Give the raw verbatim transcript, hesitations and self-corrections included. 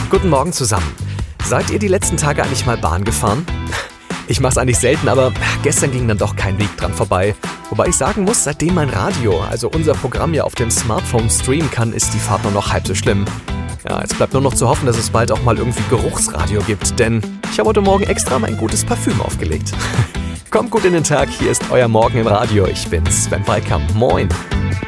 Guten Morgen zusammen. Seid ihr die letzten Tage eigentlich mal Bahn gefahren? Ich mach's eigentlich selten, aber gestern ging dann doch kein Weg dran vorbei. Wobei ich sagen muss, seitdem mein Radio, also unser Programm ja auf dem Smartphone streamen kann, ist die Fahrt nur noch halb so schlimm. Ja, es bleibt nur noch zu hoffen, dass es bald auch mal irgendwie Geruchsradio gibt, denn ich habe heute Morgen extra mein gutes Parfüm aufgelegt. Kommt gut in den Tag, hier ist euer Morgen im Radio. Ich bin Sven Weikam. Moin.